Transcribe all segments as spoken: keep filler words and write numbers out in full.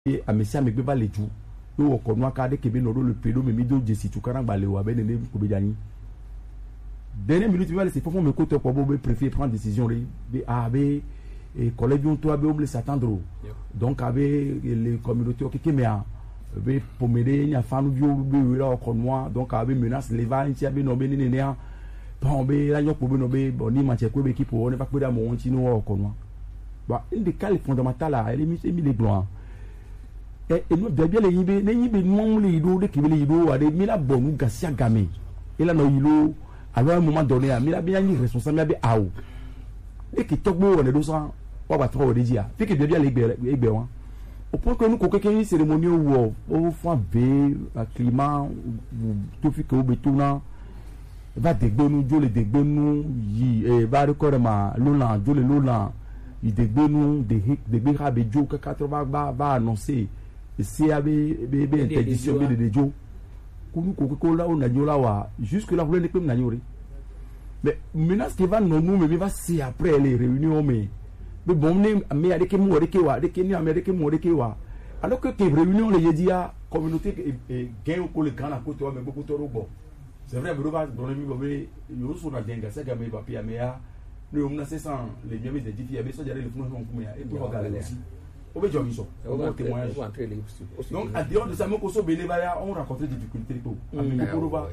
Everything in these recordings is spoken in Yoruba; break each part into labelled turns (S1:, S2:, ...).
S1: amesia me beba leju yo ko no aka de kebe no le pedo me mi do jesi tu karang bale wa be ne ko be jani dernière minute va laisser fofo me ko to ko bo be préférer prendre décision be a be et collègue on to be obligé s'attendre donc avec les communautés qui qui me a be pomede nya fanu bio be ra ko no donc avec menace les va nti be no be ni ne a bon be la nyok bo be no be boni ma che ko be ki po ne pa pe da mo nti no ko no ba une des cas fondamentales là elle est mis les blancs et nous bien les yibé les yibé nous les ido de qui les ido à des mila bonu gasia gamé et là no yilo à un moment donné à mila bien ni responsable bien aou et qui togbo on est deux cents on va trop de dia fait que bien les les bien au point que nous quelqu'un cérémonie ou au fond b climat tout fait que au bétona va dégbe nous jo le dégbe nous yi et va record ma lola jo le lola il dégbe nous des dégbe rabe jo que quatre-vingts va va annoncer c'est avec bébé interdiction de de jo kunu koko là on a nyola wa jusque là vous ne pouvez pas nyori mais maintenant ce qui va non nous mais va c'est après les réunions mais mais bon mais avec moi avec wa avec ni avec moi avec wa alors que que réunion les dia communauté gain ko le grand à côté mais beaucoup trop bon c'est vrai mais va donner mi bobé yo so na denga ça gamé papier mais ya nous on a c'est sans les mieux des défis mais ça dirait le fond on comme et pour regarder aussi au besoin ils sont au témoignage donc à dehors de ça mon koso bénévolat on rencontre des difficultés pour amener pour ba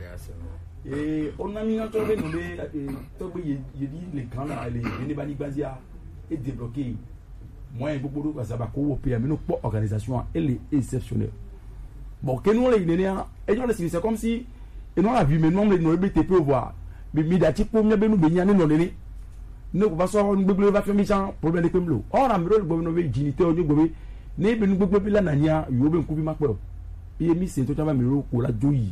S1: et on a mis en tombé nous tombé il dit les grands les bénévoles bazia et débloquer moyen beaucoup de ça va ko P M nous pour organisation elle est exceptionnelle bon que nous les nénéa et nous c'est comme si et nous la vu maintenant les nous B T P voir mais médiatique pour nous nous bénia non néné nous va so nous gbegble va faire mission problème de pemlo on a miro gbo no be jinité o gbo ne be nu gbegble la nania yo be nkubi makpero e mi se to ta ba miro ko la joyi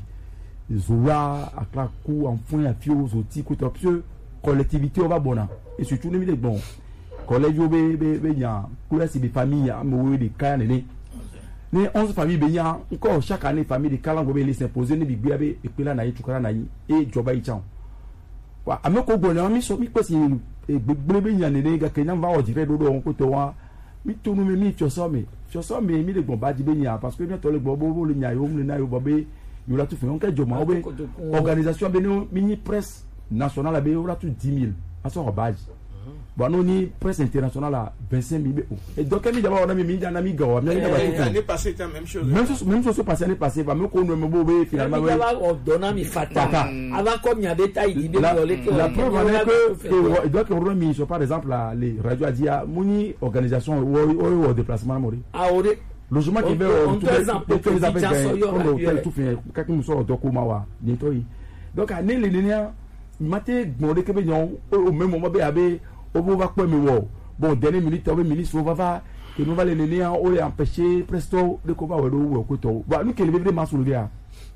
S1: zoa akla ku enfant afio zo ti ko to pse collectivité on va bona et surtout ne mi de bon collège be be be nya ko la si be famille am we de ka ne ne onze famille be nya encore chaque année famille de kalango be les s'imposer ne bi gbe be e pe la na yi tukara na yi e joba yi chan wa ameko gbo na mi so mi pesi et gbegbe nyane ne ga kenyan va odire do do on ko to wa mi tunu me mi fioso me fioso me mi le gbon ba di be nya parce que mi to le gbon bo bo le nya yo mu na yo bobe yo la tu fe on ka joma obe organisation be no mini presse nationale be yo la tu dix mille aso robage bon non ni presse internationale à vingt-cinq mille et donc mi d'abord on a mis mi na mi go mi
S2: l'année passée c'était la même chose
S1: même chose même chose passé l'année passée va me ko no me bobe finalement
S3: oui on donne mi fata avant comme il y a des tailles d'idées
S1: la preuve est que donc on remet sur par exemple les radios a dit à moni organisation au déplacement mori
S3: ah ore
S1: logement qui veut tout les appels on tout fait quand nous sort dokuma wa netoi donc à les linéa maté gbonde ke be nyon au même moment be abe au va quoi me wo bon dernière minute au ministre va va que nous va les linéa au empêcher presto de ko ba wo wo ko to ba nous que le vraiment sur le gars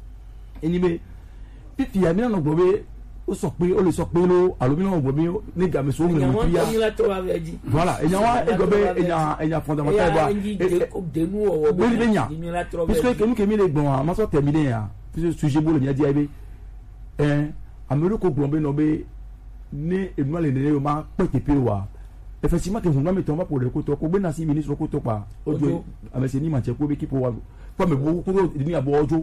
S1: enime pipi ya mi na gbobe o so pe o le so pe lo alomi na gbobe ni ga me so mu mu ya voilà et nyawa e gbobe e nya e nya fondamental ba
S3: de nous o
S1: bo le nya puisque que nous que mi le gbon ma so terminer ya puisque sujet bo le nya di abe eh amelo ko gbon be no be ni enu ale ne yo ma petepe wa effectivement que vous n'avez pas pour le côté ko be na si ministre ko to pa ojo amese ni ma che ko be ki po wa ko me bo ko ni abo ojo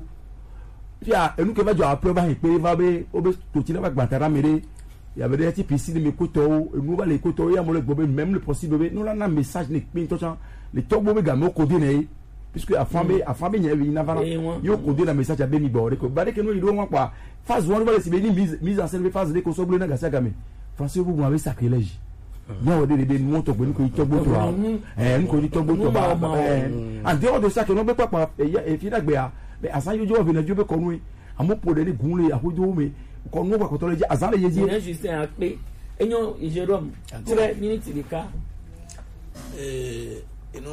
S1: pia enu ke ba jo apre ba pe va be obe to ti na ba gbantara mere ya be de ti pc de me ko to enu ba le ko to ya mo le gbobe même le possible be no la na message ne pin to chan le to gbobe ga mo ko de ne puisque afambe afambe nya wi na vara yo ko de na message a be mi bo re ko ba de ke no ido won pa phase one va le si be ni mise mise en scène phase de ko so blo na ga sa game français vous avez sacrilège bien au début nous to gbe ni ko to gbo to eh ni ko ni to gbo to ba en dehors de ça que no be papa e fi dagbe a mais asan yo jo vena jo be ko nu amo po de ni gunle ahojo me ko nu ba ko to le asan le yeji
S3: e juste un pe enyo Jérôme tire minute de cas
S2: eh eno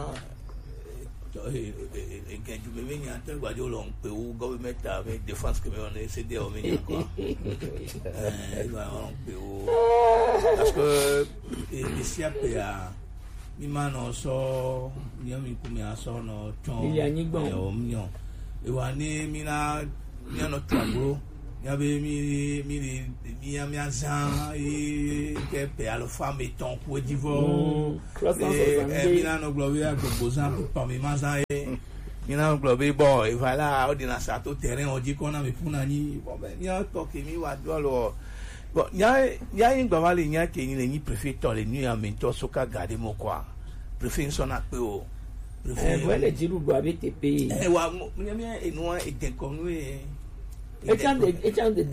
S2: e e che tu veni a te guardo lo pe u government ave defense che on essaie de o meni quoi eh va on pe u parce que ici a pe a mi mano so mi mi come a so no ton
S3: il y a ni bon
S2: o mignon e wa ni mi na mi no twagro il y avait mi mi mi mi azan et que pe à la femme et ton pour divorce et mi na no globe à bozan pour mi mazan et mi na no globe bon et voilà on dit na ça tout terrain on dit qu'on a me pour nani bon ben il y a to que mi wa do alors bon il y a il y a une globale il y a que ni préfet to les nuits en mentor soka garder mon quoi préfet son a peu o
S3: préfet ouais les jiru doit être payé
S2: eh wa mi mi et nous est inconnu
S3: et quand et quand de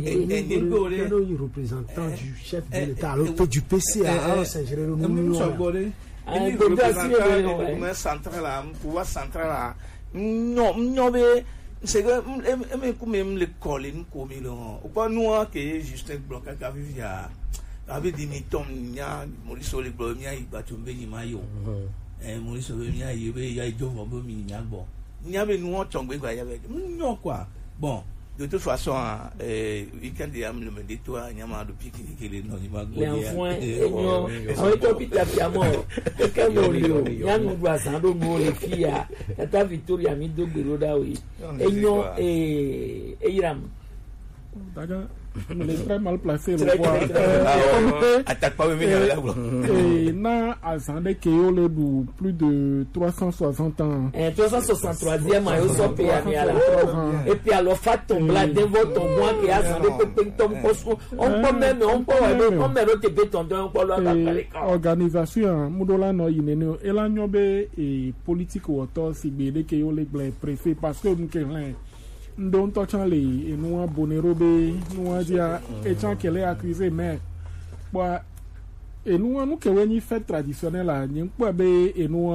S4: le représentant du chef de l'État alors du P C à Saint-Général nous
S2: un pouvoir central là pouvoir central là non non mais c'est que même l'école nous comme non ou pas nous que juste bloc à vivre avec des méthodes nya Maurice le bloc nya il va tomber ni maillot eh Maurice le nya il y a deux bombes mi nya bon nya mais nous on tombe quoi il y avait non quoi bon de toute façon euh week-end il y a le me toi il y a ma de pique qui les non il va
S3: les enfants non on est hôpital piamo que morio il y a nous doit ça do mo les filles à ta Victoria mi do bureau da oui et non et et Iram
S5: d'accord il est très mal placé le
S2: voir attaque pas même là
S5: et na asande que yo le du plus de trois cent soixante ans
S3: et trois cent soixante-troisième ayo so pe ami ala et puis alors fait tomber là devant ton bois qui asande pe tom koso on peut même on peut on met le béton on peut le
S5: organisation mudola no yinene elanyobe et politique auto si be que yo le préfet parce que m'kelin donc touchant les et nous bonero be nous dia et tant qu'elle est accusée mais bah et nous nous que woni fête traditionnelle là n'y pas be et nous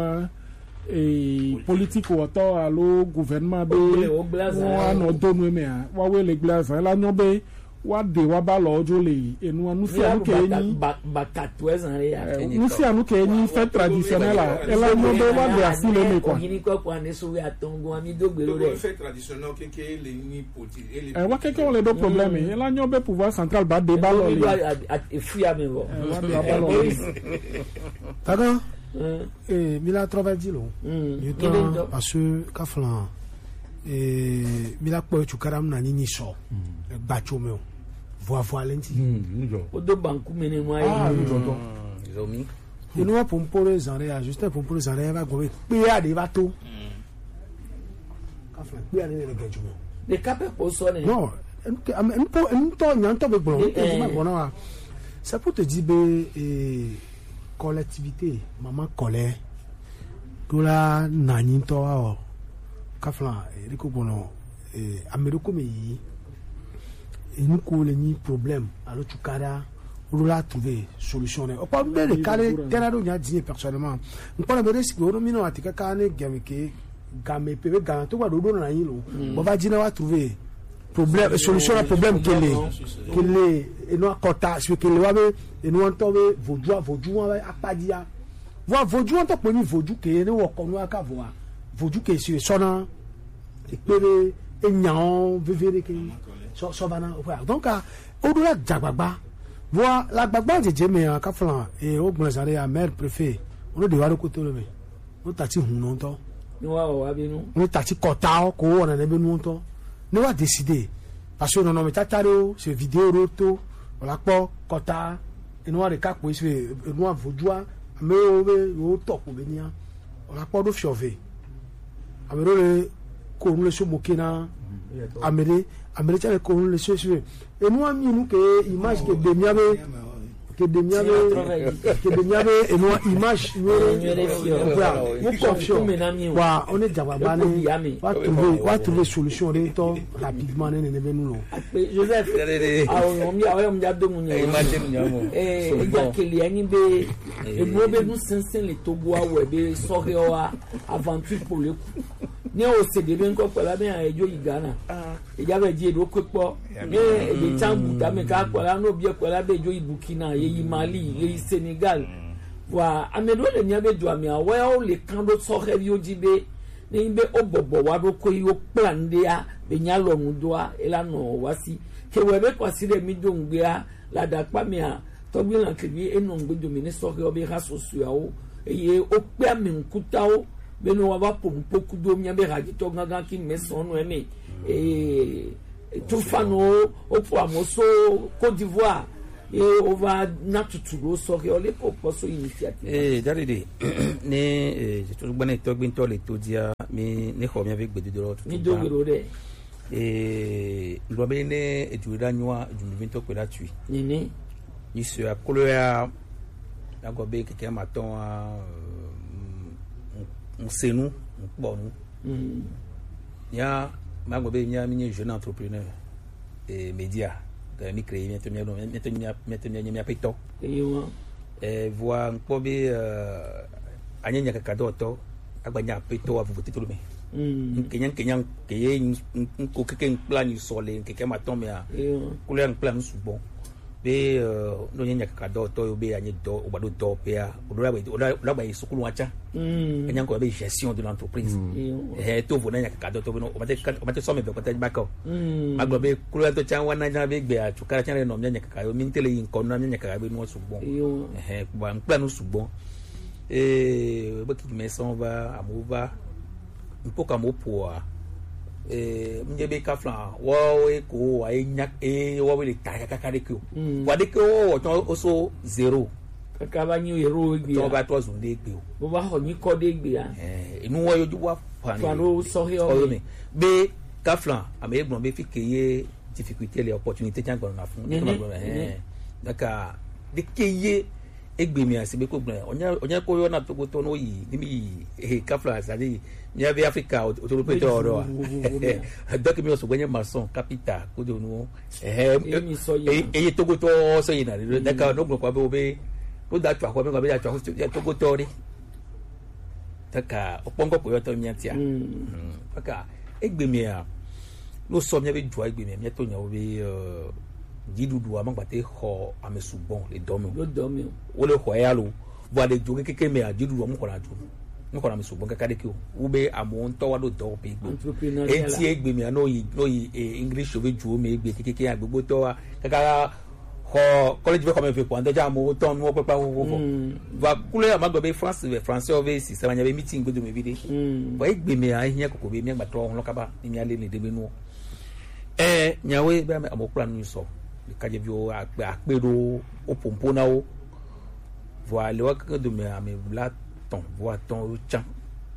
S5: et politique auto allo gouvernement be nous no dono me wa we les glace là no be wa de wa ba lojo le et nous nous fait que ni
S3: ba quatre ans ya
S5: nous fait nous que ni fête traditionnelle là et là no be wa de asile me quoi
S3: ni ko ko ne so ya tongo ami do gbero re
S2: fête traditionnelle que que les ni politique
S5: et wa que on les deux problèmes et là no be pouvoir central ba de ba lo
S3: le fuya me bo
S5: wa de ba lo
S4: d'accord et mila trova di lo yoto parce que kaflan et mila po tu karam na ni so ba chomeo voix voix lenti
S3: o do banku mene mo ayi
S1: ah nous j'entends
S2: zomi
S4: et nous pour pour les enrées juste pour pour les enrées va go pe a de bateau kaflan pe a de le gajumo
S3: de capé pour sonner
S4: non un peu un temps nyanto be bon bon ça pour te dire be collectivité maman colère tout la nani to a kaflan e ko bono e ameriko me yi nous ko le ni problème alors tu cara on l'a trouvé solution o pas be le calé terado nya dit personnellement on pas le risque on mino atika kane gameke game pebe gan to ba do do na yin lo bo ba dina wa trouver problème solution à problème que les que les et nous quota ce que les wa be et nous entove vodou vodou apadia voir vodou on to poni vodou que ne wo ko no aka voir vodou que sur sona et pere enyan vevere que so so bana donc au-delà jagbagba voir la gbagba jeje me ka flan et au gbonzare à maire préfet on de wa ko to le me o tati hun no to
S3: ni wa wa binu
S4: on tati kota ko wona ne benu to ne wa décider parce que non non mais tataro c'est vidéo roto la po kota et nous de ka po se nous vodua mais o to ko benia la po do fiove amero le ko nous le so mokina amere amere tele ko nous le so et nous ami nous que image que de miabe que de miabe que de miabe et nous image nous confions wa on est jababa ni va trouver va trouver solution de to rapidement ne ne nous
S3: Joseph ah on mi on mi ado mu nya eh e ja kele ani be e mo be nous sensen le tobo awe be sore wa aventure pour le coup ni o se de ben ko pala be an ejo igana e ja be di edo ko po ni e chambu ta me ka pala no bi pala be ejo ibukina ye Mali ye Sénégal wa amelo le nya be do ami awa o le kan do sore bi o jibe ni be obobo wa do ko yo plan dia be nya lo mu do a elano wasi ke we be kwasi le mi do ngbea la da pa mi a to gbe lan ke bi enu ngbe do mi ni sore obi ha sosu a o eye o pe ami nkuta o be no wa ba pompo ku do mi be ha ji to gangan ki me sonu emi e tout fan au au Amoso Côte d'Ivoire et on va naturellement sortir les propositions initiatives.
S6: Eh d'ailleurs né je trouve bonne to binto le to dia mais ne ko mi avec bedu de l'autre.
S3: Ni dogoro de.
S6: Et lo be ne etuira nwa du binto ko la tui.
S3: Nini.
S6: Ni se a couleur la go be que maton on sait nous bon nous. Ya ma go be nya mi jeune entrepreneur et média de mi créer mi tenir mi tenir mi tenir mi apito. Eh voit nko be anyanya kakado to agbanya apito avu titolo me. Kenyan kenyan keye nko keke plan ni sole keke maton me a. Couleur plan sou bon. Be no nyanya kakado to yo be anye do obado do pe a. Odola be odola ba isukulu wacha. Kenyan ko be gestion de l'entreprise. Eh to vo nyanya kakado to no obate obate so me be kwata bako. Maglo be couleur to chan wana nya be gbe a chukara chan no nyanya kakado min tele yin ko no nyanya kakado no sou bon. Eh ba plan sou bon. Eh ba ki me son va amova un peu comme pour eh mjebe kafla wo e ko wa e nyak e wo we ta ka ka de ko wa de ko o so zero
S3: ka ba nyu hero gbe
S6: to ba to zun de gbe
S3: o ba ho ni ko de gbe a
S6: eh inu wo yoju wa fa
S3: no so he o
S6: me be kafla ame egbon be fi keye difficulté les opportunités tian gbon na fun eh daka de keye egbemi asibe ko gbon onya onya ko yo na to ko to no yi nimi eh kafla sadi nya be Africa o to pe to oro donc mi o so gwenye mason capital ko do no eh eh to ko to so yi na de ka no gbon ko be obe ko da twa ko be ko be da twa to ko to ri taka opongo ko yo to mi atia taka egbemi a no so mi be jua egbemi mi to nya obe jidudu amagbate ho amesubon le domi
S3: le domi
S6: o le ho ya lo bo de jo keke me ajidudu mo ko la jo mo ko la mesubon kaka de ki o ube amon to wa do do pe gbo e ti egbe mi no yi no yi English o be ju o me egbe keke agbegbo to wa kaka ho college be ko me fe ko ande ja mo to mo pepa wo wo va kule amagbe be France be français o be si se ba nya be meeting go do me bi de bo egbe mi a hian kokko be mi agba to ho lo kaba ni ale le de be nu eh nyawe be amokura nu so kaje bio akpero opompona o voilà le waka de me ame la ton voit ton chan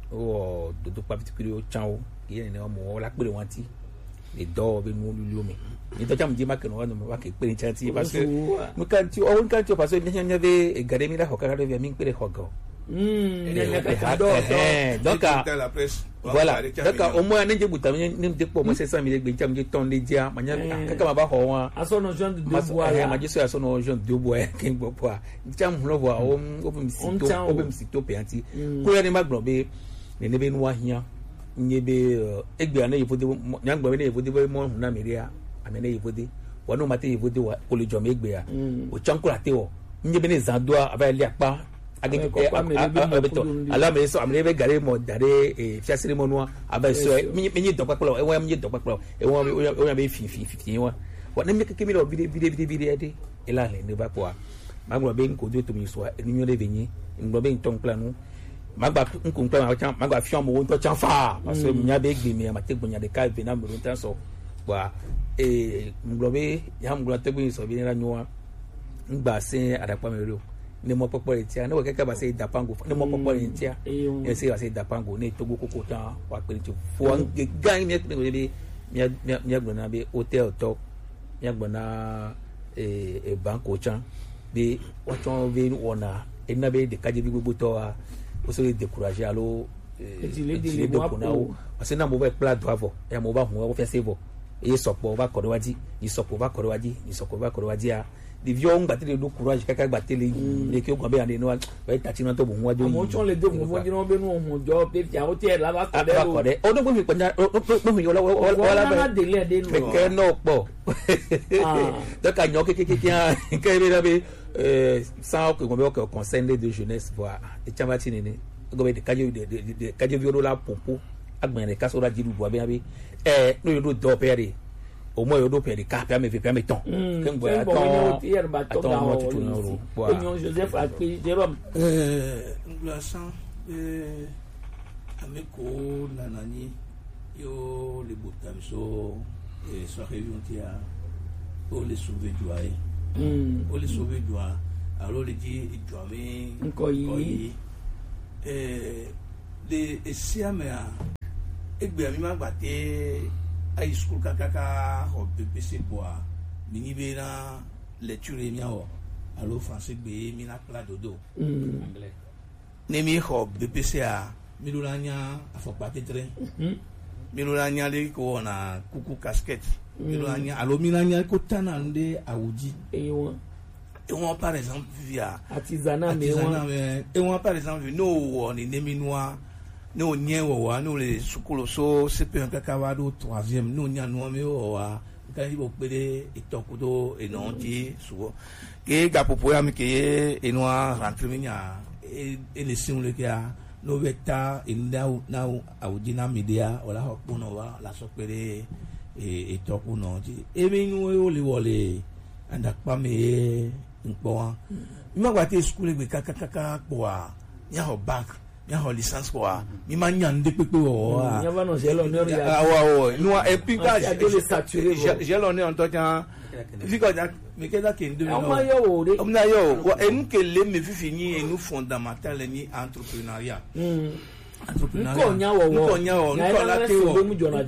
S6: o do do pa petit o chan o ye ne mo la pere wanti le do be nu lu mi ni to cham di ma ke no wa ke pere chan ti parce que mo kan ti o kan ti parce que ni nya ve gare mi la ho ka de mi pere ho go
S3: mm nya ka do
S6: donc voilà donc au moins n'enje buta ni de po mo cinq cent mille gbe cham je ton de dia manya kaka ma ba ho wa
S3: aso no jean de bois
S6: ya ma je so aso no jean de bois ken gbo po cham lo wa o o bim sito o bim sito pe anti ko ya ni magbo be ne ne be nu wa hia nye be egbe ana yefode nyangbo be ne yefode be mo na meria amene yefode wa no mate yefode wa ko le jo me egbe ya o chankura te o nye be ne zandoa aba ile apa agege abeto ala me so amene be gare mo dare e fiasire mo no aba so mi mi do paplo e wa mi do paplo e wa o be fi fi fi wa wa ne me ke mi do bide bide bide bide ade ela le ne ba kwa magbo be nko do to mi so enu nyo le benyi ngbo be nton planu magba nko plan cha magba fion mo to cha fa parce que nya be gbe mi ma te gbonya de ka be na mo ntan so wa e ngbo be ya ngbo te gbe so bi ra nyo ngba se adapa me ro ne mo popo etia ne wo keke ba se dapango ne mo popo etia e se ba se dapango ne togo koko tan wa pe ti fo gan mi pe ni mi mi agbona be hotel top mi agbona e e banko chan be wa ton ve wona e na be de kaje bi gbogbo to wa o so le décourager alo e le de ko na o parce na mo be pla do avo e mo ba hun o fe save e sopo ba ko waji ni sopo ba ko waji ni sopo ba ko waji a de vion batele do courage kaka batele e ke o gbe ande no wa ta china to bo waju
S3: mo chon le de mo mo jino be no mo jo pe ti a o ti e la ba ko de
S6: o o do mi panja o mi wala wala
S3: ba de le de no
S6: ke no po donc ka nyo ke ke ke ke be la be euh sans que gombe ko conseil de jeunesse voir e chamba ti ni gombe de kaje de kaje violo la popo agbere ka so la jiru bo be abi eh no yo do do pe re au moins yo do pe de ka pe me pe me ton
S3: que ngbo aton aton mo tutu no ro wa Joseph Akpi Jérôme
S2: euh nglasan euh ameko nanani yo le botam so et soirée on a pour les sauver du aïe pour les sauver du aïe alors les dit il doit mais
S3: encore y
S2: et les siamea et bien mi ma batté high school kakaka au B P C bois mini bena lecture miao alors français be mina pla dodo anglais nemi ho B P C a milulanya afo patetre milulanya le ko na kuku casquette milulanya alors milulanya ko tanande awuji
S3: et on
S2: et on par exemple via
S3: artisanat mais
S2: et on par exemple no on nemi noa no nyewo wa no le sukulu so sepe un kakawado troisième no nya no me wa kan ibo pede itokudo enonti so ke gapopo ya mi ke enwa rentre minya e le sin le kia no veta inda na audina media ola hokuno wa la so pede e itokuno ti e mi nu o le wole anda pa me npo mi ma gba te school gbe kakaka kwa nya ho back nya ho licence kwa mi ma nyande pepe wo
S3: a nya va no gelo ne ori
S2: ah wa et nous et puis quand
S3: j'ai saturé
S2: gelo ne en tout temps vi ko ja me ke da ke ndu
S3: no ma yo o de
S2: o na yo wa en ke le me fi fini et nous fondamental ni entrepreneuriat entrepreneuriat
S3: ko nya wo wo
S2: ko nya wo ko la te wo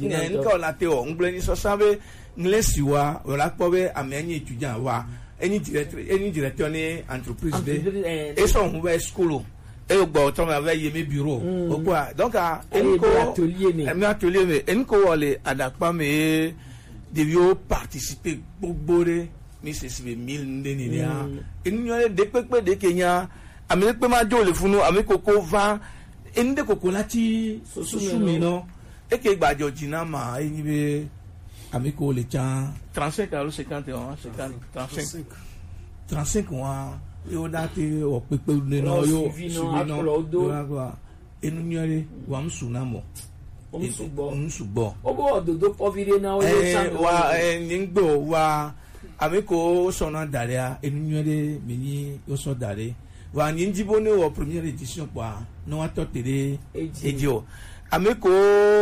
S2: ko la te wo ngle ni so sabe ngle siwa o la po be amenye étudiant wa eni directeur eni directeur ni entreprise de et son ouvert school et au bout on avait yé bureau au quoi donc à
S3: atelier ni
S2: un atelier mais en ko les adapta mais devio participer bobore mi c'est six mille ndeni ya en ñolé de pepe de Kenya amé pe ma jo le funu amé koko va en de koko lati susumi no e ke gbajo jina ma eni be amé ko le chan trente-cinq à cinquante et un cinquante trente-cinq trente-cinq mois yo date o pepe ne no yo
S3: no
S2: yo enu nyore wa msuna mo
S3: omsubo
S2: omsubo
S3: obo dodo povire na o yo chan
S2: wa ngbo wa ameko sona daria enu nyore mini yo so dare wa njibo ne o première édition kwa no atotere ejo ameko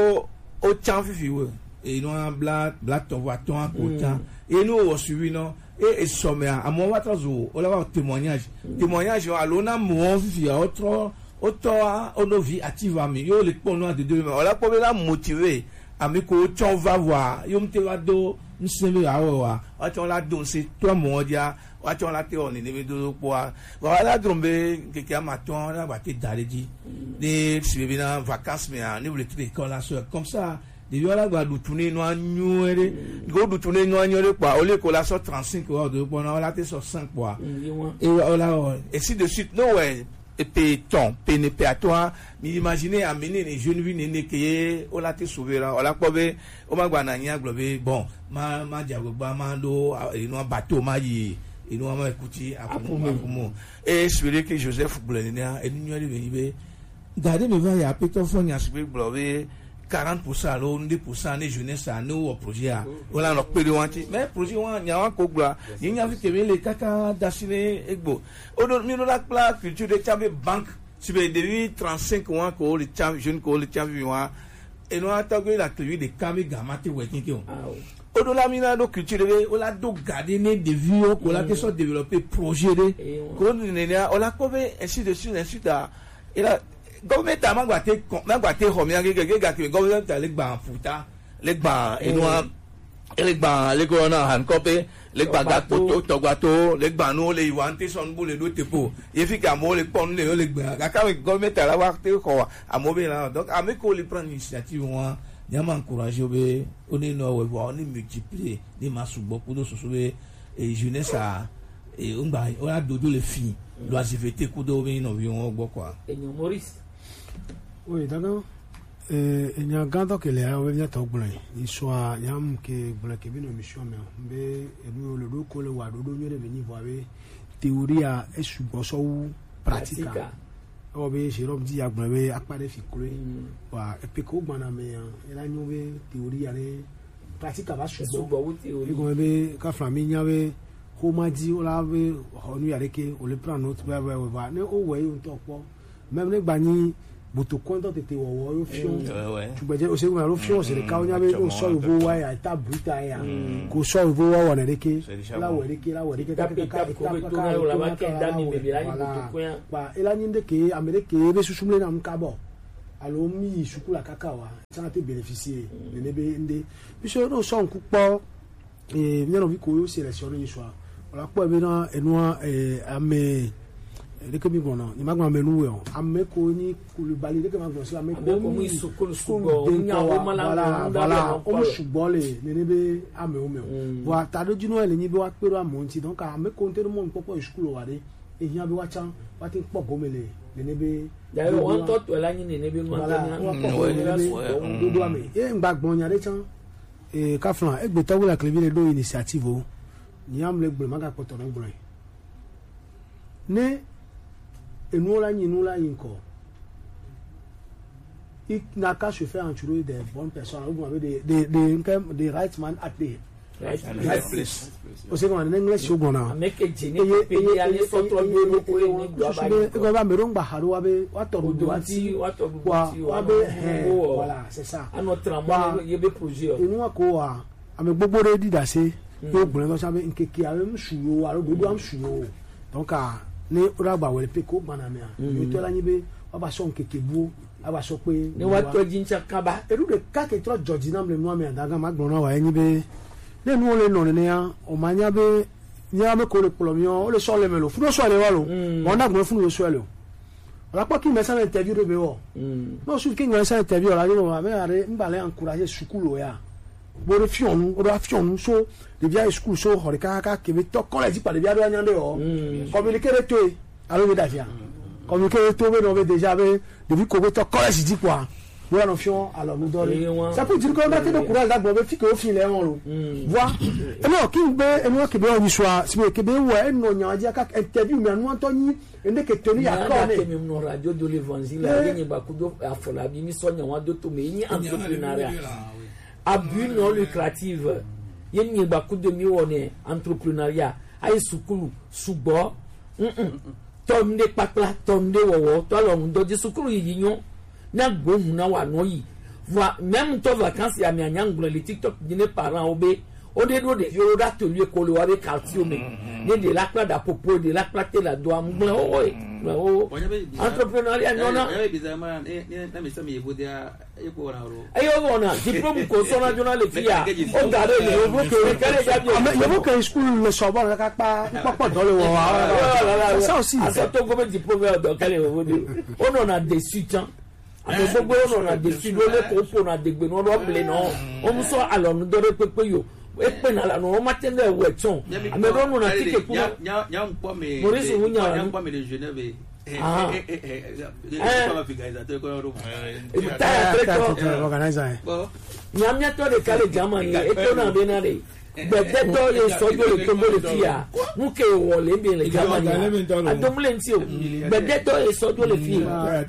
S2: o chan fifi we e no black black to wa ton akota enu o suivi no et et sommet à mon watazo on va témoignage témoignage alona mo via autre autre onovi active ami yo le pono de deux on la pour la motiver ami ko tu va voir yo mte wa do nseme awo wa wa tu la do c'est toi mon dia wa tu la te on ne do po wa la drombe ke ke amaton la ba te daleji de si bien vacances mais en le truc comme ça de yola gba du tourner no anyuere go du tourner no anyuere kwa ole ko la so trente-cinq heures de bon on la te so cinq fois et voilà et si de suite no ouais et puis ton pene pe à toi mi imaginer amener les jeunes vie né que on la te souverain on la pobe o ma gba na nya globe bon ma ma jago gba ma do no bateau ma yi et nous ma écouter akumu et espérer que Joseph Boulenea et nous aller venir garder me va ya peto fon ya spirit globe quarante pour cent alors dix pour cent des jeunesse à nous au projet voilà notre pédiwanti mais projet wa nya wa ko gba ni nya fi kebe le kaka dasine egbo odo mi no la pla culture de chambe banque si be de trente-cinq ans ko le chambe jeune ko le chambe wa et no atagwe la tribu de kami gamati wetin ke o odo la mina do culture de o la do garder ne de vie ko la que soit développer projet de ko ni ne o la ko be ainsi de suite ainsi da et là government a magwate magwate homia ke ke ga ke government le gba futa le gba enwa le gba le go na han kope le gba ga to to gba to le gba no le iwante son bu le do tepo e fi ka mo le pon le le gba ga ka government la wa te ko amobe la donc ameko le prendre initiative wa nyama encourager be oni no we wa oni multiplier ni masubo ko do so be e jeunesse a e ngba o la dodo le fi l'oisiveté ko do be no bi won gbo kwa
S3: enyo Maurice.
S4: Oui, d'accord. Euh, il y a un gars qui est là, il y a un gars il soit, il y a un qui est venu mission, mais nous le dos que le wad, nous devons venir voir théorie à est ou pratique. Oh, mais j'ai dit, il y a un pas de figure. Voilà, et puis comment on a mis, il y a une théorie à pratique à la chose. Il y a une famille, il y a une comment dit, on l'a vu, on lui a dit qu'on le prend notre, on va, on va, on va, on va, même les bannis. boto kɔntɔ tete wɔwɔ yo fiɔn tugbɛdze ose ŋun alo fiɔn ose ɖeka wonya be o sɔ yovo wa ya eta bruta ya ko sɔ yovo wa wɔna ɖeke la wɔ ɖeke la wɔ ɖeke kaka kaka kaka wa ela nyi ɖeke ame ɖeke ebe susu mle na nu ka bɔ alo mi yi suku la kaka wa sanga te bénéficier nene be nde biso no sɔ nku kpɔ ee mianɔvi ko yo sélection ne sɔ wala kpɔ ebe na enua ee ame deke mi gbɔna ni ma gbɔna ame nu wɛ o ame ko ni kulubali deke ma gbɔna si ame ko mi sukulu den ka wa wala wala o mu sugbɔ le nene be ame o me o wa ta do dzinu ele nyi be wa kpe do ame ŋuti donc ame ko ŋutɛ do mɔ nukpɔkpɔ yi sukulu wa de ehiã be wa tsã wa te kpɔ gome le nene be.
S3: yaye wɔn tɔ tɔ la nyi nene be ŋua tɛna
S4: dodo ame e ŋgba gbɔn nya de tsã ee kafla egbetɔ wula kile bi le do initiative o ni am le gblɔ ma ka kpɔtɔ ne gblɔ yi ne enu la nyi enu la yin kɔ i n'a qu'à se faire entourer des bonnes personnes ou bien des des des des right man at the right place o se ko ne ngle si o gbɔna
S3: ameke jeni pe ye ale sɔtɔ bi o ko ye ni gba ba
S4: e ko ba me ro ngba haro wa be wa tɔrɔ do ati
S3: wa
S4: wa be he voilà c'est ça
S3: ano tramo ye be projet o
S4: enu wa ko wa ame gbogbo re di da se yo gbɔna do sa be nkeke ave msuyo wa ro do am suyo donc a ni ragba wele pe ko gbana me a yo to la nyi be wa ba so nkeke bu wa ba so pe
S3: ni wa to jincha kaba
S4: eru de ka ke tro george nam le nu ame adaga ma gbona wa nyi be le nu le no ne ya o ma nya be nya me ko le plomio o le so le melo fu no so le wa lo o na gbon fu no so le o la pa ki me sa interview de be o no su ki ngwa sa interview la yo ma me are mbale encourager sukulu ya bo re fionu o ra fionu so de via school so hore ka ka ke be to college pa de via do anyande o communiquer to alo be da via communiquer to be no be déjà be de vi ko be to college di quoi voilà no fion alors nous donne ça peut dire qu'on a fait de courage là be fi ko fi le won lo vois e no ki be e no ke be o ni soa si be ke be wo e no nya aja ka interview me anu antonyi ende ke toni ya ko ne
S3: ke me no radio de l'évangile la ni ba ku do afola bi mi so nya wa do to me ni entrepreneuriat abus non lucratif yen ni ba ku de mi woni entrepreneuriat ay sukulu sugbɔ tom de kpakpla tom de wɔwɔ to lo ndo di sukulu yi nyo na gbohun na wa no yi voi même to vacances ya mi anyanglo le TikTok di ne parents obe o de do de yo da to lui ko lo wa be quartier me ne de la kla da popo de la kla te la do am gble o o entrepreneuriat non non
S6: ya bizarrement ne na me sami yebo dia e ko na ro
S3: ayo bona diplôme ko so na jona le fia o da re le o ke kare ga bi
S4: yo mo ke school le so ba ka pa pa pa do le wo wa ça aussi
S3: ça to go be diplôme do kale o o no na déçu tant ame gbogbo no na déçu lo le ko po na degbe no do ble no o mu so alonu do re pepe yo ekpe na la no o matende e we chon ame do no na tike ku
S6: nya nya npo me
S3: Maurice Wunya
S6: nya npo me de Genève
S3: ah
S6: eh eh eh ko organisateur ko ro
S3: e ta treto
S4: organizer
S3: nyamnya to de kale Germany e to na be na de gbẹdẹ tọ ye sọjọ le tó gbọdọ fi ya nuke wọlé bi le Germany adomule nti o gbẹdẹ tọ ye sọjọ le fi ya.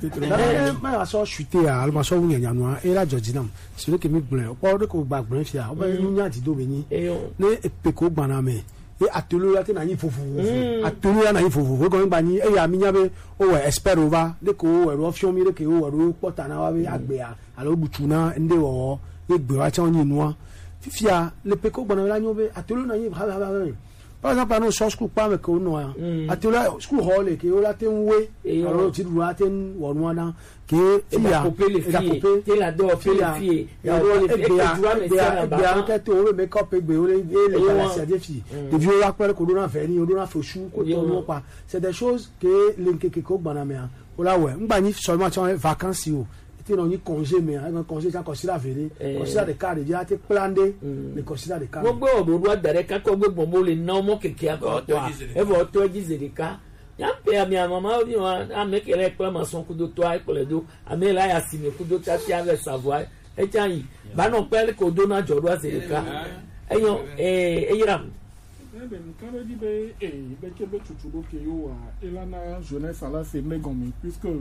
S4: mẹ wàá sọ ṣùtẹ à alumasọ wúnyẹ nyanu a era jọjì náà sọdọ kẹmí gbọlẹ ọpọ ọdún kò gba gbọlẹ fi ya ọbẹ yẹn ní àti dóbe yín ní èpèkó gbàna mẹ e atolo ya te na yin fofu atolo ya na yin fofu ko ngba ni e ya mi nya be o we expert over de ko o ro option mi de ke o ro pota na wa be agbe ya alo butu na nde wo e gbe wa cha yin nuwa fifia le peko gbona la nyobe atolo na yin ha ha ha par exemple no so school pa me ko no ya atolo school hall ke o la te nwe alo ti du ate wo no na ke fia
S3: e la coupe te la do fia fia
S4: ya ro le fia ya ya ke to o make up egbe o le le la sia de fi de vieux wa pere ko do na fe ni o do na fo shu ko to no pa c'est des choses que linke ke ko gbona me o la we ngba ni seulement en vacances o ti no ni congé me un congé ça considère véré considère de cas de dia te plander le considère de cas
S3: gbogbo ododo adare ka ko gbogbo mo le na mo keke akọ to e bo to jize de ka ya pe ami mama o ni wa amekele pe ma son kudo to ai kole do amela ya sime kudo ta ti ave savoir e jan ba no pe ko do na jodo ase ka eyan eh eyiram
S5: ebe nkare di be eh be ke be tutudo ke yo wa elana jeunesse ala se megomi puisque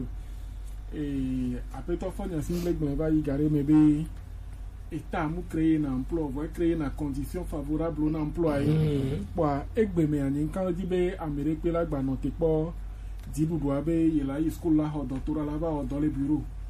S5: et après toi faut si les gens va y garer mais be état mu créer un emploi va créer une condition favorable au emploi pour egbe me ani kan di be Amérique la gba no te po di bubu abe yela school la ho doctorat là bas dans les bureaux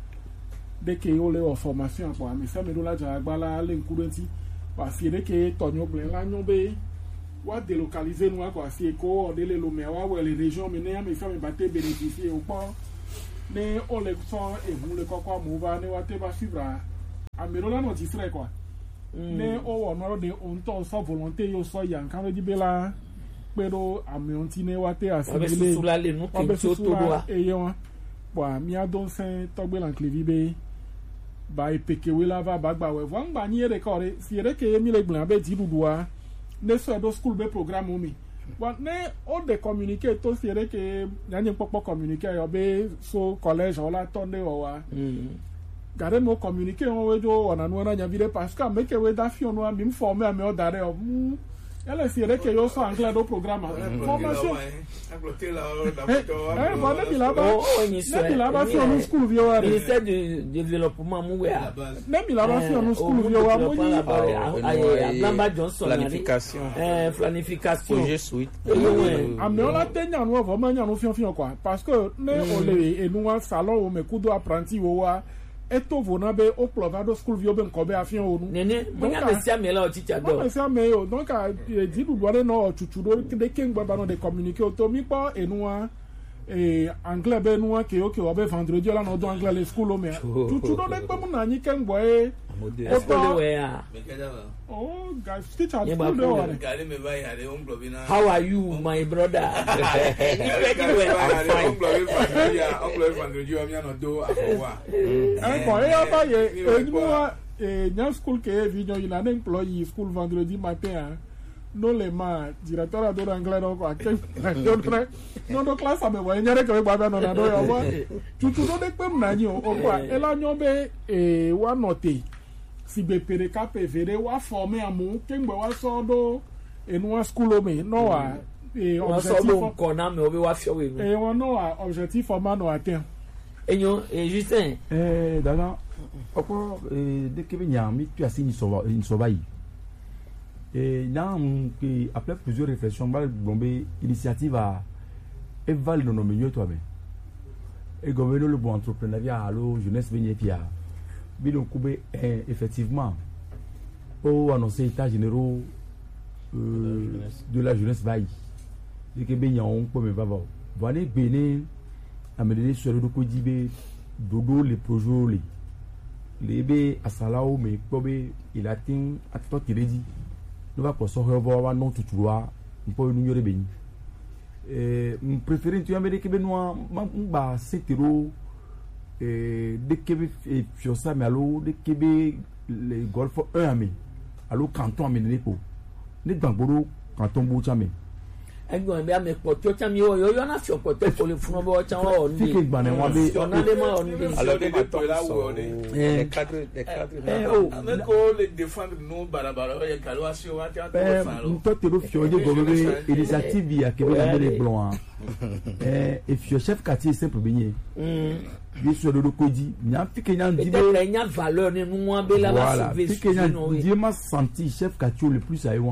S5: dès que yo le en formation quoi mais ça me do la jagba la le nkurenti parce que dès que tonyo blen la nyombe wa délocaliser nous quoi si ko de le lo mewa ou les régions mais ne me fait me battre bénéficier au pas ne on le son et vous le quoi quoi mova ne wa te ba suivre a merola no distrait quoi ne o no de on to sans volonté yo so yan kan di bela pero amionti ne wa te assimilé
S3: sous la le nous que to doa
S5: et yo wa mi adon saint togbe l'enclevi be ba epeke we la va bagba we wan ba ni re kore si re ke mi le gblan be di dudua ne so do school be programme mi wa ne o de communiquer to si re ke nyanye popo communiquer yo be so collège o la tonde o wa gare no communiquer on we jo ona no na nya vide parce que me ke we da fi ono mi former am o dare o elle si re ke yo so anglais do programme formation
S2: angloté la da
S5: eh bon ne bila ba ne bila ba fi ono school vi o re
S3: ministère du développement mu we a
S5: ne bila ba fi ono school vi o wa mo yi
S3: aye Lamba Johnson
S6: planification
S3: eh planification
S6: projet suite
S5: ameola tenya no vo ma nya no fion fion quoi parce que ne o le enu wa salon o me kudo apprenti wo wa eto vona be o plovado school vi o be nko be afion onu
S3: nene mo nya be sia me la o teacher do
S5: mo sia me o donc a di du do no chuchu do de kengba ba no de communiquer o to mi po enu wa eh anglais be nu wa ke o ke o be vendredi la no do anglais le school o me chuchu do de pe mo na nyi kengbo e
S3: o to we a
S5: oh guys teacher school do wa
S3: how are you my brother
S5: eh ko e ba ye enu wa eh nya school ke vi nyo ina na employee school vendredi matin no le ma directeur do anglais do ko ke no do class ame wa nyare ke gba ba no na do yo wa tutu do de pe mna nyi o kwa e la nyo be eh wa note si be pere ka pe vere wa former amu ke ngbe wa so do enu wa school o me no wa eh
S3: objectif ko na me o be wa fio we
S5: eh won no wa objectif format no atteint
S3: enyo eh Justin
S1: eh dala oko eh de ke nya mi tu asi ni so ni so bayi et nan que après plusieurs réflexions ba bombe initiative à évaluer nos milieux toi mais et gouverner le bon entrepreneuriat allo jeunesse venir pia bi donc eh, effectivement au annoncé état généraux euh, de la jeunesse bayi de ke be nya on ko me baba voilà bene améliorer sur le ko dibe dodo les projets les les be asalao me ko be il atteint à tout qui dit nous va pour sortir voir non tout droit on peut nous yore ben euh préférer tu amérique be noa ba setero euh de kebe et sur ça mais allo de kebe les golf un ami allo canton amener pour ne dangboro canton bo chame
S3: ẹgbọn ẹgbẹ àmì pọtọ chami o yo yo na fi pọtọ poli fún ọbọ chan wa on
S1: fi ke gbane wa be
S3: ọ̀nà lè máa on de
S2: alors de to la wo de
S6: les cadres les cadres
S3: eh o
S2: avec les défendre nous barabara ya kalwa si wa ta to
S1: eh
S2: fa lo
S1: nto tero fio de gobe initiative ya ke be na le blanc eh et fio chef quartier simple benye
S3: mm
S1: bi so do ko di nya fi ke nya di be
S3: peut-être il y a valeur ni nous on be la va
S1: voilà
S3: sauver
S1: fi ke nya di ma senti chef quartier le plus aïwan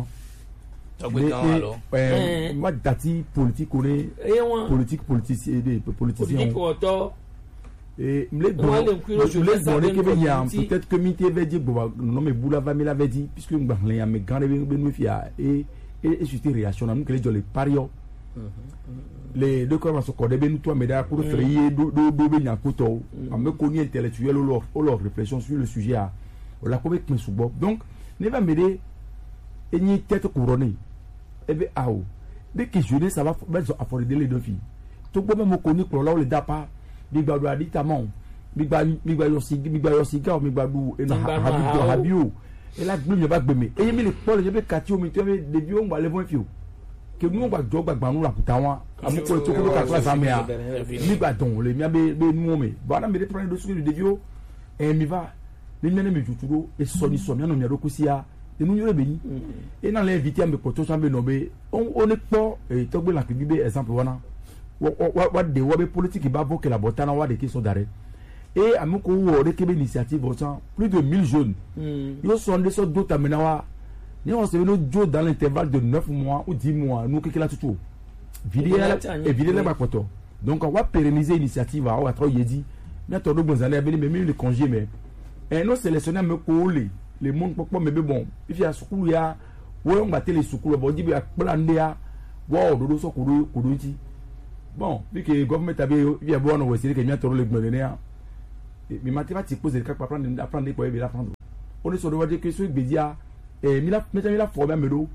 S3: Eh.
S1: moi dati politique on est
S3: et on
S1: politique politicien des politiciens
S3: politique auto
S1: et me les
S3: Moi, le cuir, je laisse ça
S1: donner que
S3: dans
S1: il y a
S3: le
S1: peut-être que mité veut dire bon non mais boula va me l'avait dit puisque nous bah les mais quand les nous fia et et c'était réaction nous que les les pario les deux corps sont codés nous toi mais pour faire do do do be nya koto on me connaît intellectuel ou leur ou leur réflexion sur le sujet à la comme que sous donc ne va m'aider et ni tête couronnée et bien ah dès que je dis ça va mettre à fond les deux filles tout le monde me connaît pour là où les dapa big bad a dit tamon big bad big bad aussi big bad aussi car big bad ou et habio habio et là glou ne va gbeme et me les paul je vais kati o mi te de bio on va lever un fio que nous on va jog bagba nous la putawa amu ko to ko ka class amea big bad don le mi be be nu me bana me de prendre de de bio et mi va ni mene me juturo et soni so mi no mi adokusia et nous yore beni et dans l'invité à me poto chambe nobe on on est pas et togbe la kibi exemple wana what de wabe politique ba voke la botana wa de qui sont d'arrêt et amuko wo de kebe initiative autant plus de mille jeunes ils sont des sortes d'autres amenawa ni on se veut jo dans l'intervalle de neuf mois ou dix mois nous que la tout vidéo et vidéo la ba poto donc on va pérenniser l'initiative à wa trop yedi n'a pas de bonnes années, mais même les congés, mais et nous sélectionnons me coller les mondes pour mais bon, il y a school ya, ouais on battait les school, bon dit bien plan dia, wow, dodo so kudu kudu bon, vu que le gouvernement avait il y a bon on va essayer que bien tourner le gouvernement, mais mathématiques pose le cas pour apprendre apprendre quoi il va apprendre. On est sur le dire que ce bédia, et il a maintenant il a formé à Medo,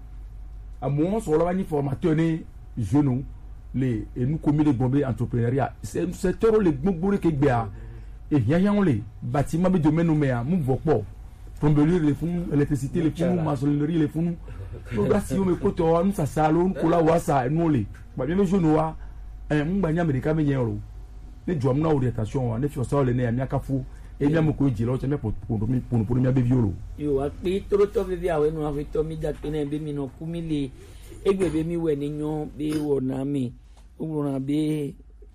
S1: à mon sur le niveau formateur né jeune les et nous commis les bombes entrepreneuriat, c'est un secteur les bombes qui béa. Et il y a un bâtiment de domaine où mais nous voyons plomberie les fonds électricité les fonds maçonnerie les fonds nous là si on me côté nous ça salon nous colla wa ça nous les bah bien le jeune wa un mon banya américain mais yero les job na orientation ne fi ça le ne amia kafu et bien mo ko jilo je me pour pour pour pour mi violo
S3: yo a pe toro to be bia we no afi to mi da pe na be mi no kumile egbebe mi we ni nyon be wo na mi o na be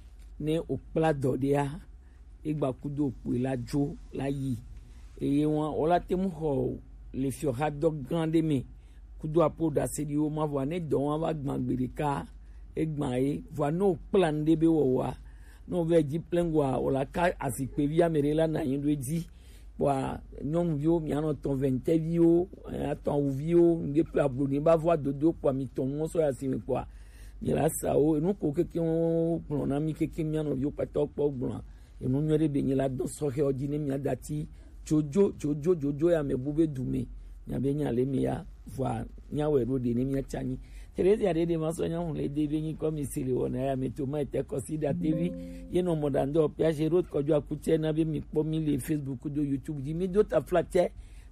S3: ne o pla do dia igba kudo pe la jo la yi eye won ola temu ho le fi ha do grande me kudo apo da se di o ma vo ne don wa gban gbere ka egban e vo no plan de be wo wa no ve ji plan wa ola ka asipe vi amere la na yin do di wa nyon vio mi an ton vingt vio aton vio nge pla blo ni ba vo dodo kwa mi ton mo so ya si mi kwa ni la sa o no ko ke ki on plan na mi ke ki mi an vio pato po gbon et nous n'aurait bien là dans ce que ordinaire mia dati jojo jojo jojo ya mebube dume nya be nya le mia voa nya we ro de ne mia chani terezi ya de maso nya hun le de be ni comme ici ona ya metoma était consider tv ye no modando pia je road ko jo akute na be mi po mi le Facebook do YouTube di mi do ta flatte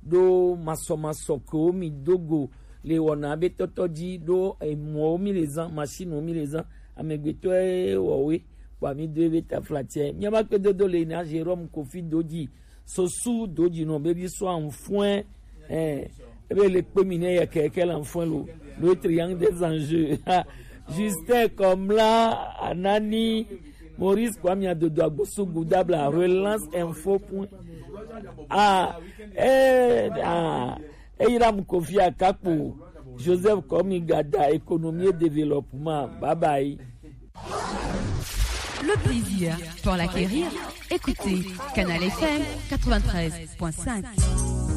S3: do maso maso ko mi dogo le ona be totoji do e mo mi les ans machine mi les ans amegbeto e wo we mi devait ta flatter mi ma que de l'énergie Jérôme Kofi Doji so sous Doji non baby soit en foin eh et les communes ya quel en foin le le triangle des enjeux Justin comme là Anani Maurice Kwamia de Doaboso Goudable relance info point ah eh ah et Jérôme Kofi Akapo Joseph Komigada économie et développement bye bye.
S7: Le plaisir pour l'acquérir, écoutez Canal F M quatre-vingt-treize point cinq.